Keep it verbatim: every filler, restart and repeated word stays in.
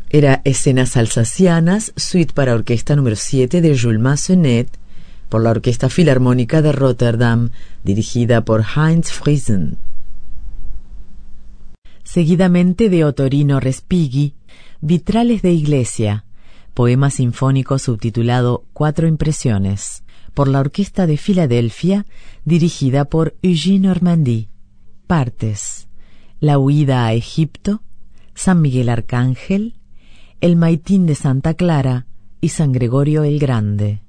Era Escenas alsacianas, suite para orquesta número siete de Jules Massenet, por la Orquesta Filarmónica de Rotterdam, dirigida por Heinz Friesen. Seguidamente de Ottorino Respighi, Vitrales de iglesia, poema sinfónico subtitulado Cuatro impresiones, por la Orquesta de Filadelfia, dirigida por Eugene Ormandy. Partes: La huida a Egipto, San Miguel Arcángel, El Maitín de Santa Clara y San Gregorio el Grande.